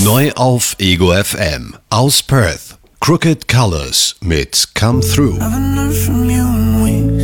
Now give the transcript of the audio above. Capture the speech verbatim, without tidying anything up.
Neu auf Ego F M. Aus Perth. Crooked Colors mit Come Through. Haven't heard from you in weeks.